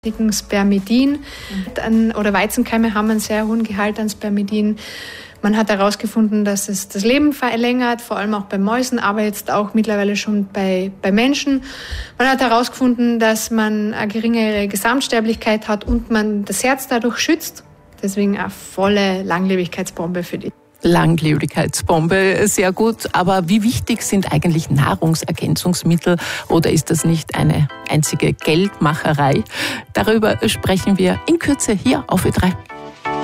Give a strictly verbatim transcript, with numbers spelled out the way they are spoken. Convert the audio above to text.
Spermidin oder Weizenkeime haben einen sehr hohen Gehalt an Spermidin. Man hat herausgefunden, dass es das Leben verlängert, vor allem auch bei Mäusen, aber jetzt auch mittlerweile schon bei, bei Menschen. Man hat herausgefunden, dass man eine geringere Gesamtsterblichkeit hat und man das Herz dadurch schützt. Deswegen eine volle Langlebigkeitsbombe für die. Langlebigkeitsbombe, sehr gut. Aber wie wichtig sind eigentlich Nahrungsergänzungsmittel oder ist das nicht eine einzige Geldmacherei? Darüber sprechen wir in Kürze hier auf Ö drei.